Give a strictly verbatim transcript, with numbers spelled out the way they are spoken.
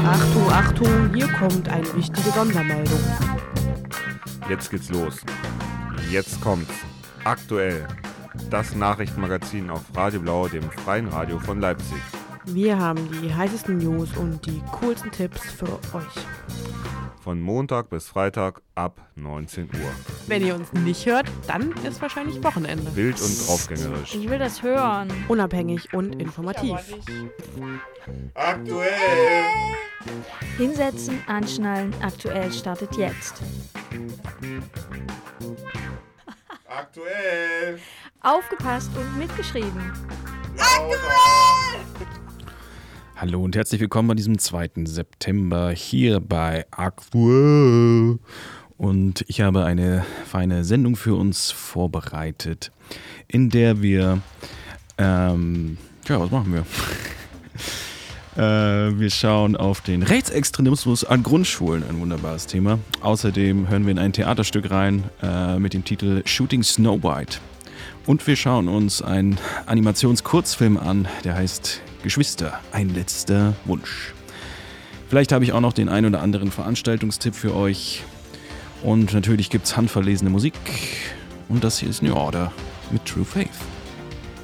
Achtung, Achtung, hier kommt eine wichtige Sondermeldung. Jetzt geht's los. Jetzt kommt's. Aktuell. Das Nachrichtenmagazin auf Radio Blau, dem freien Radio von Leipzig. Wir haben die heißesten News und die coolsten Tipps für euch. Von Montag bis Freitag ab neunzehn Uhr. Wenn ihr uns nicht hört, dann ist wahrscheinlich Wochenende. Wild und draufgängerisch. Ich will das hören. Unabhängig und informativ. Aktuell! Hinsetzen, anschnallen, aktuell startet jetzt. Aktuell! Aufgepasst und mitgeschrieben. Hallo und herzlich willkommen an diesem zweiten September hier bei Aktuell. Und ich habe eine feine Sendung für uns vorbereitet, in der wir, ähm, ja, was machen wir? äh, wir schauen auf den Rechtsextremismus an Grundschulen, ein wunderbares Thema. Außerdem hören wir in ein Theaterstück rein äh, mit dem Titel Shooting Snow White. Und wir schauen uns einen Animationskurzfilm an, der heißt Geschwister, ein letzter Wunsch. Vielleicht habe ich auch noch den ein oder anderen Veranstaltungstipp für euch. Und natürlich gibt es handverlesene Musik. Und das hier ist New Order mit True Faith.